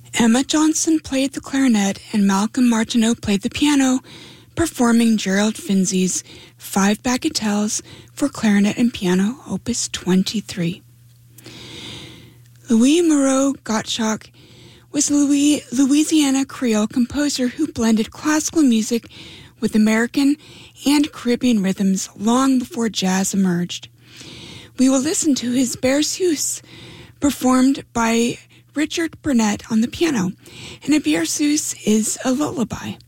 Emma Johnson played the clarinet and Malcolm Martineau played the piano, performing Gerald Finzi's 5 bagatelles for clarinet and piano, Opus 23. Louis Moreau Gottschalk was a Louisiana Creole composer who blended classical music with American and Caribbean rhythms long before jazz emerged. We will listen to his Berceuse, performed by Richard Burnett on the piano, and a Berceuse is a lullaby.